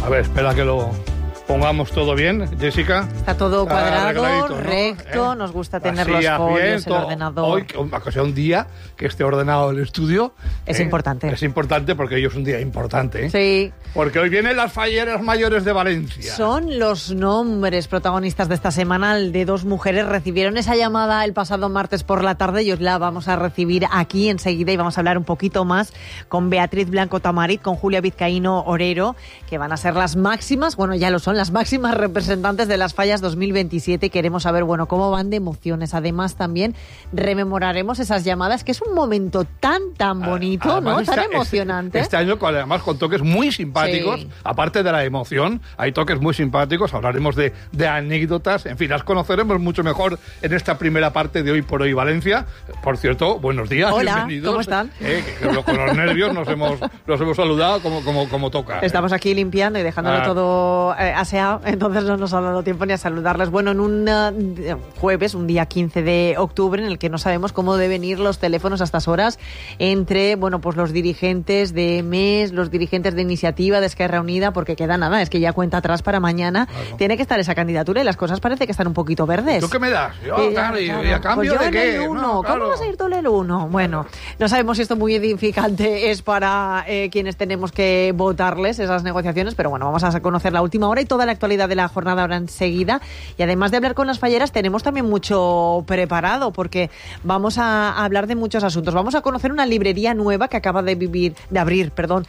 A ver, espera que lo pongamos todo bien, Jessica. Está todo cuadrado, ¿no? recto, nos gusta tener Así, los folios, bien, el ordenador. Hoy, aunque sea un día que esté ordenado el estudio... Es importante. Es importante porque hoy es un día importante. Sí. Porque hoy vienen las falleras mayores de Valencia. Son los nombres protagonistas de esta semana. El de dos mujeres recibieron esa llamada el pasado martes por la tarde y os la vamos a recibir aquí enseguida y vamos a hablar un poquito más con Beatriz Blanco Tamarit, con Julia Vizcaíno Orero, que van a ser las máximas, bueno, ya lo son, las máximas representantes de las fallas 2027. Queremos saber, bueno, cómo van de emociones. Además, también rememoraremos esas llamadas, que es un momento tan bonito, además, ¿no? Tan emocionante. Este año, además, con toques muy simpáticos, sí. Aparte de la emoción, hay toques muy simpáticos, hablaremos de anécdotas, en fin, las conoceremos mucho mejor en esta primera parte de Hoy por Hoy Valencia. Por cierto, buenos días, hola, bienvenidos. ¿cómo están? Con los nervios nos hemos saludado como toca. Estamos aquí limpiando y dejándolo todo aseado, entonces no nos ha dado tiempo ni a saludarles. Bueno, en un jueves, un día 15 de octubre, en el que no sabemos cómo deben ir los teléfonos a estas horas entre, bueno, pues los dirigentes de MES, los dirigentes de Iniciativa, de Esquerra Unida, porque queda nada, es que ya cuenta atrás para mañana. Claro. Tiene que estar esa candidatura y las cosas parece que están un poquito verdes. ¿Tú qué me das? Yo, claro. ¿Y a cambio pues de qué? El 1. No, claro. ¿Cómo vas a ir tú el 1? Bueno, no sabemos si esto muy edificante es para quienes tenemos que votarles esas negociaciones, pero bueno, vamos a conocer la última hora y toda la actualidad de la jornada ahora enseguida. Y además de hablar con las falleras, tenemos también mucho preparado, porque vamos a hablar de muchos asuntos. Vamos a conocer una librería nueva que acaba de abrir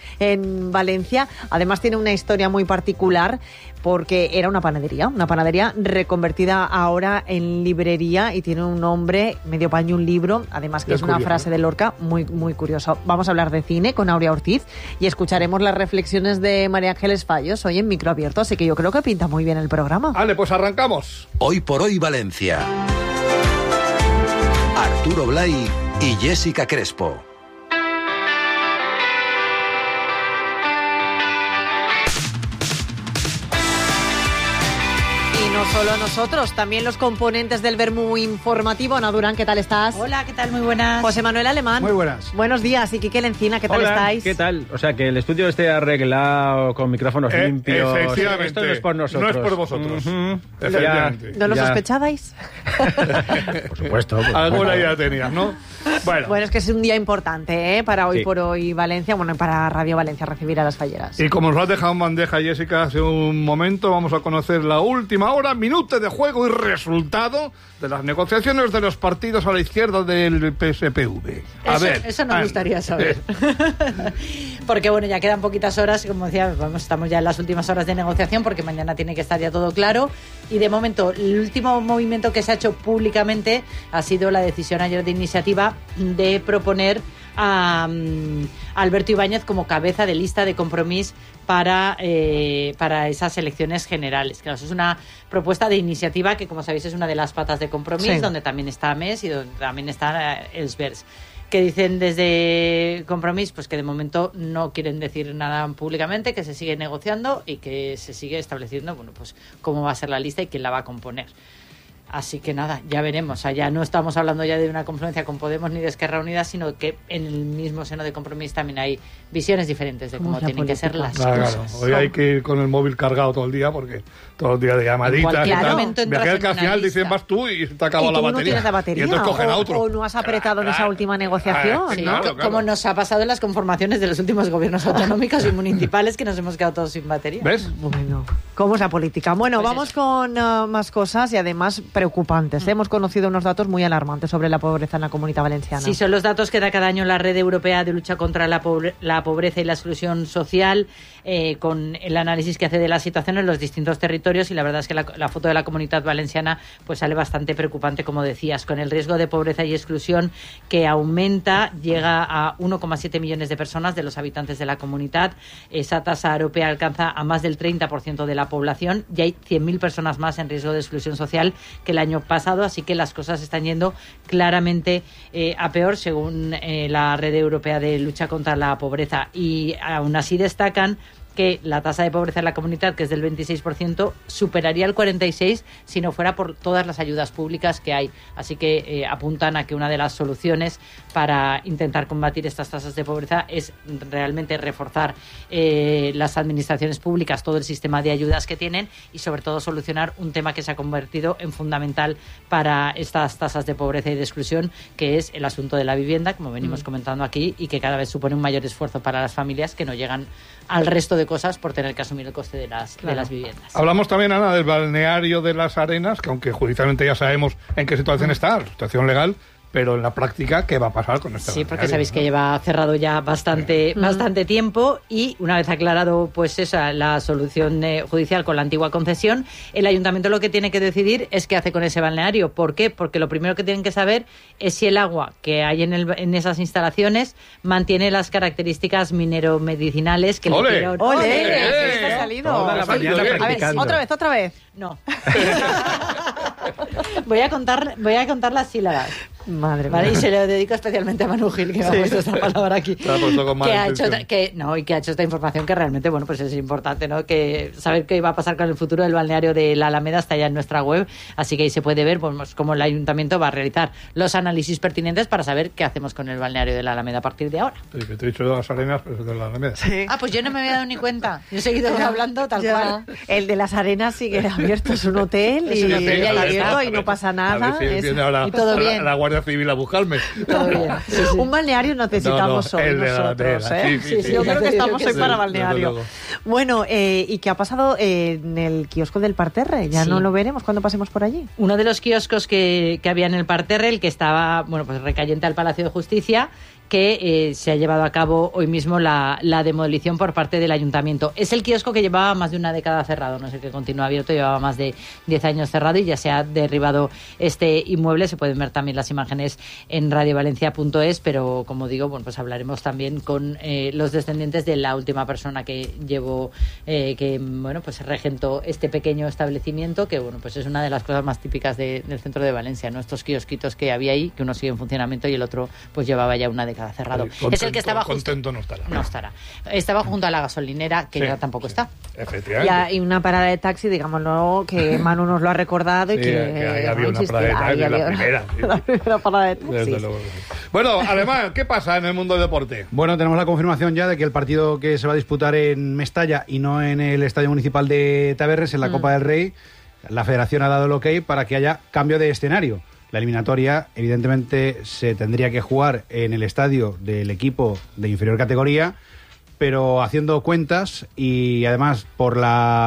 en Valencia. Además tiene una historia muy particular, porque era una panadería reconvertida ahora en librería y tiene un nombre, medio paño un libro, además que es una frase de Lorca muy, muy curiosa. Vamos a hablar de cine con Aurea Ortiz y escucharemos las reflexiones de María Ángeles Fallos hoy en Micro Abierto, así que yo creo que pinta muy bien el programa. Vale, pues arrancamos. Hoy por Hoy Valencia. Arturo Blay y Jessica Crespo. No solo nosotros, también los componentes del Vermú Informativo. Ana Durán, ¿qué tal estás? Hola, ¿qué tal? Muy buenas. José Manuel Alemán. Muy buenas. Buenos días. Y Quique Lencina, ¿qué tal estáis? ¿Qué tal? O sea, que el estudio esté arreglado, con micrófonos limpios. Efectivamente. Esto no es por nosotros. No es por vosotros. Efectivamente. ¿No lo sospechabais? Por supuesto. Alguna idea tenías, ¿no? Bueno, es que es un día importante, para Hoy por Hoy Valencia, bueno, para Radio Valencia recibir a las falleras. Y como nos lo ha dejado en bandeja Jessica hace un momento, vamos a conocer la última hora, minuto de juego y resultado de las negociaciones de los partidos a la izquierda del PSPV. Eso nos gustaría saber. Porque bueno, ya quedan poquitas horas, como decía, estamos ya en las últimas horas de negociación, porque mañana tiene que estar ya todo claro. Y de momento, el último movimiento que se ha hecho públicamente ha sido la decisión ayer de Iniciativa de proponer a Alberto Ibáñez como cabeza de lista de Compromís para esas elecciones generales. Claro, eso es una propuesta de Iniciativa que, como sabéis, es una de las patas de Compromís, sí, donde también está MES y donde también está Els que dicen desde Compromís pues que de momento no quieren decir nada públicamente, que se sigue negociando y que se sigue estableciendo, bueno, pues cómo va a ser la lista y quién la va a componer. Así que nada, ya veremos. O sea, ya no estamos hablando ya de una confluencia con Podemos ni de Esquerra Unida, sino que en el mismo seno de Compromís también hay visiones diferentes de cómo tienen que ser las cosas. Claro. Hoy hay que ir con el móvil cargado todo el día, porque todo el día de llamaditas y tal. Viajes que al final dicen vas tú y te acaba la batería. No tienes la batería. Y entonces cogen a otro. O no has apretado en esa última negociación. Sí, claro. Como nos ha pasado en las conformaciones de los últimos gobiernos autonómicos y municipales, que nos hemos quedado todos sin batería. ¿Ves? Bueno, ¿cómo es la política? Bueno, pues vamos con más cosas y además preocupantes. Hemos conocido unos datos muy alarmantes sobre la pobreza en la Comunidad Valenciana. Sí, son los datos que da cada año la Red Europea de Lucha contra la Pobreza y la Exclusión Social, con el análisis que hace de la situación en los distintos territorios, y la verdad es que la foto de la Comunidad Valenciana pues sale bastante preocupante, como decías, con el riesgo de pobreza y exclusión que aumenta, llega a 1,7 millones de personas de los habitantes de la comunidad. Esa tasa europea alcanza a más del 30% de la población y hay 100.000 personas más en riesgo de exclusión social que el año pasado, así que las cosas están yendo claramente a peor, según la Red Europea de Lucha contra la Pobreza. Y aún así destacan que la tasa de pobreza en la comunidad, que es del 26%, superaría el 46% si no fuera por todas las ayudas públicas que hay. Así que apuntan a que una de las soluciones para intentar combatir estas tasas de pobreza es realmente reforzar las administraciones públicas, todo el sistema de ayudas que tienen y sobre todo solucionar un tema que se ha convertido en fundamental para estas tasas de pobreza y de exclusión, que es el asunto de la vivienda, como venimos comentando aquí, y que cada vez supone un mayor esfuerzo para las familias que no llegan al resto de cosas por tener que asumir el coste de las viviendas. Hablamos también, Ana, del balneario de Las Arenas, que aunque judicialmente ya sabemos en qué situación está, la situación legal, pero en la práctica, ¿qué va a pasar con este balneario? Sí, porque sabéis que lleva cerrado ya bastante tiempo y una vez aclarado pues esa la solución judicial con la antigua concesión, el ayuntamiento lo que tiene que decidir es qué hace con ese balneario. ¿Por qué? Porque lo primero que tienen que saber es si el agua que hay en esas instalaciones mantiene las características mineromedicinales que ¡Ole! le dieron. ¡Ole! ¡Está salido! Toda la mañana A ver, practicando. otra vez. No. Voy a contar las sílabas. Madre Vale, mía. y se lo dedico especialmente a Manu Gil, que me ha puesto esta palabra aquí. Te la ha puesto con mala intención. Que ha hecho esta información que realmente, bueno, pues es importante, ¿no? Que saber qué va a pasar con el futuro del balneario de la Alameda está ya en nuestra web, así que ahí se puede ver pues, cómo el ayuntamiento va a realizar los análisis pertinentes para saber qué hacemos con el balneario de la Alameda a partir de ahora. Sí, que te he dicho de Las Arenas, pero es de la Alameda. Sí. Ah, pues yo no me había dado ni cuenta. Yo he seguido hablando tal Ya. cual. El de Las Arenas sigue abierto, es un hotel Es y un hotel, sigue a ver, abierto a y ver, no pasa a nada. ver si Es- viene ahora y todo bien. la Guardia Civil a buscarme. Todo bien. Sí, sí. Un balneario necesitamos No, hoy el de la nosotros, Alameda, ¿eh? sí, sí, Yo sí. creo que estamos Desde hoy para luego. balneario. Bueno, ¿y qué ha pasado en el kiosco del Parterre? Ya Sí. no lo veremos cuando pasemos por allí. Uno de los kioscos que había en el Parterre, el que estaba, bueno, pues recayente al Palacio de Justicia, que se ha llevado a cabo hoy mismo la demolición por parte del ayuntamiento. Es el kiosco que llevaba más de una década cerrado, no sé qué continúa abierto, llevaba más de 10 años cerrado y ya se ha derribado este inmueble. Se pueden ver también las imágenes en radiovalencia.es, pero como digo, bueno, pues hablaremos también con los descendientes de la última persona que llevó, que bueno, pues regentó este pequeño establecimiento, que bueno, pues es una de las cosas más típicas del centro de Valencia, ¿no? Estos kiosquitos que había ahí, que uno sigue en funcionamiento y el otro pues llevaba ya una década cerrado. Contento, es el que estaba justo... contento no estará. No estará. Estaba junto a la gasolinera, que Sí. ya tampoco está. Efectivamente. Y una parada de taxi, digámoslo, que Manu nos lo ha recordado y Sí, que ahí había una insistir. parada de taxi, Ahí la había primera, sí. la primera parada de taxi. Desde luego que sí. Bueno, además, ¿qué pasa en el mundo del deporte? Bueno, tenemos la confirmación ya de que el partido que se va a disputar en Mestalla y no en el Estadio Municipal de Tabernes, en la Copa del Rey, la Federación ha dado el ok para que haya cambio de escenario. La eliminatoria, evidentemente, se tendría que jugar en el estadio del equipo de inferior categoría, pero haciendo cuentas y además por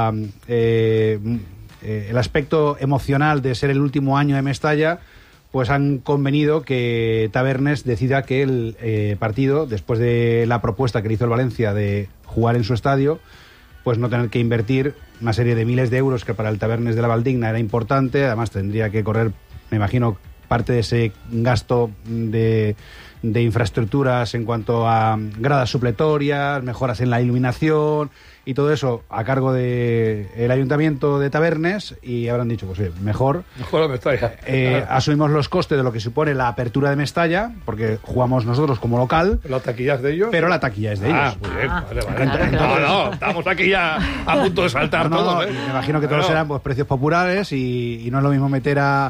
el aspecto emocional de ser el último año de Mestalla, pues han convenido que Tabernes decida que el partido, después de la propuesta que le hizo el Valencia de jugar en su estadio, pues no tener que invertir una serie de miles de euros que para el Tabernes de la Valdigna era importante. Además tendría que correr, me imagino, parte de ese gasto de infraestructuras en cuanto a gradas supletorias, mejoras en la iluminación y todo eso a cargo del Ayuntamiento de Tabernes, y habrán dicho, pues mejor Mejor Mestalla. asumimos los costes de lo que supone la apertura de Mestalla, porque jugamos nosotros como local, ¿Las taquillas de ellos? pero la taquilla es de ellos. Muy bien, vale, vale. Claro. No, estamos aquí ya a punto de saltar No, todos, ¿eh? me imagino que todos Claro. serán pues, precios populares y no es lo mismo meter a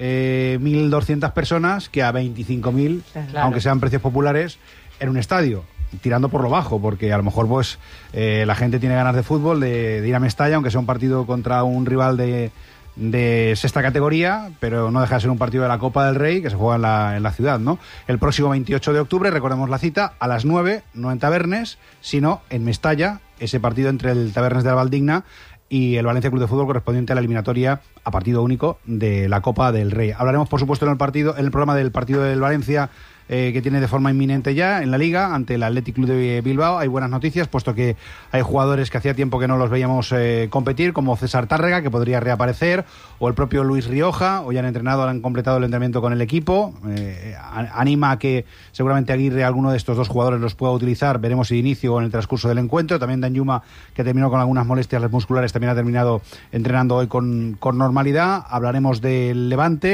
1.200 personas que a 25.000, Claro. aunque sean precios populares, en un estadio, tirando por lo bajo, porque a lo mejor pues la gente tiene ganas de fútbol, de ir a Mestalla, aunque sea un partido contra un rival de sexta categoría, pero no deja de ser un partido de la Copa del Rey que se juega en la ciudad, ¿no? El próximo 28 de octubre, recordemos la cita, a las 9, no en Tabernes, sino en Mestalla, ese partido entre el Tabernes de la Valdigna y el Valencia Club de Fútbol correspondiente a la eliminatoria a partido único de la Copa del Rey. Hablaremos, por supuesto, en el programa del partido del Valencia, que tiene de forma inminente ya en la Liga ante el Athletic Club de Bilbao. Hay buenas noticias, puesto que hay jugadores que hacía tiempo que no los veíamos competir, como César Tárrega, que podría reaparecer, o el propio Luis Rioja. Hoy han entrenado, han completado el entrenamiento con el equipo. Anima a que seguramente Aguirre alguno de estos dos jugadores los pueda utilizar. Veremos si inicio o en el transcurso del encuentro. También Danjuma, que terminó con algunas molestias musculares, también ha terminado entrenando hoy con normalidad. Hablaremos del Levante,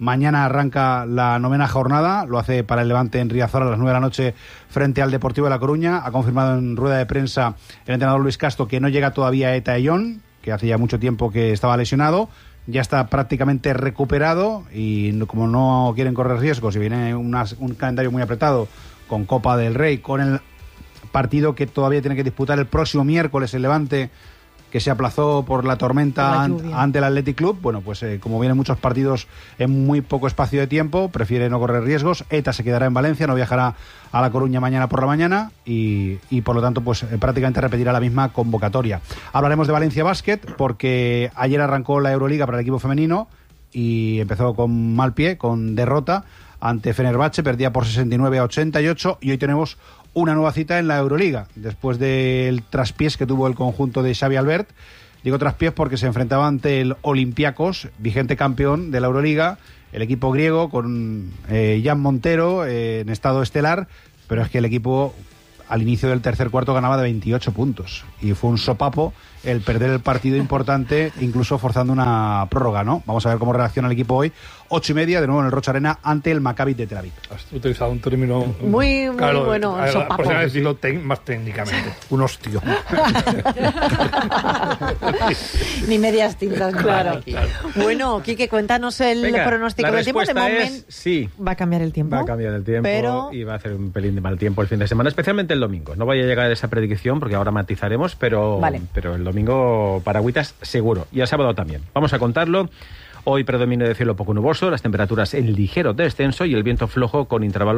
Mañana arranca la 9ª jornada, lo hace para el Levante en Riazor a las 9 de la noche frente al Deportivo de La Coruña. Ha confirmado en rueda de prensa el entrenador Luis Castro que no llega todavía Eta Eyón, que hace ya mucho tiempo que estaba lesionado. Ya está prácticamente recuperado y como no quieren correr riesgos y viene un calendario muy apretado con Copa del Rey, con el partido que todavía tiene que disputar el próximo miércoles el Levante, que se aplazó por la tormenta ante el Athletic Club. Bueno, pues como vienen muchos partidos en muy poco espacio de tiempo, prefiere no correr riesgos. Eta se quedará en Valencia, no viajará a La Coruña mañana por la mañana y por lo tanto pues prácticamente repetirá la misma convocatoria. Hablaremos de Valencia Basket porque ayer arrancó la Euroliga para el equipo femenino y empezó con mal pie, con derrota ante Fenerbahce, perdía por 69-88 y hoy tenemos una nueva cita en la Euroliga, después del traspiés que tuvo el conjunto de Xavi Albert. Digo traspiés porque se enfrentaba ante el Olympiacos, vigente campeón de la Euroliga, el equipo griego con Jan Montero en estado estelar, pero es que el equipo al inicio del tercer cuarto ganaba de 28 puntos y fue un sopapo el perder el partido importante, incluso forzando una prórroga, ¿no? Vamos a ver cómo reacciona el equipo hoy. 8:30, de nuevo en el Rocha Arena, ante el Maccabi de Tel Aviv. Has utilizado un término... Muy bueno, sopapo. Por decirlo más técnicamente. Un hostio. Ni medias tintas. Claro. Bueno, Quique, cuéntanos el pronóstico del tiempo. De momento sí. Va a cambiar el tiempo. Va a cambiar el tiempo y va a hacer un pelín de mal tiempo el fin de semana, especialmente el domingo. No vaya a llegar a esa predicción porque ahora matizaremos, pero el domingo paragüitas seguro. Y el sábado también. Vamos a contarlo. Hoy predomina de cielo poco nuboso, las temperaturas en ligero descenso y el viento flojo con intervalos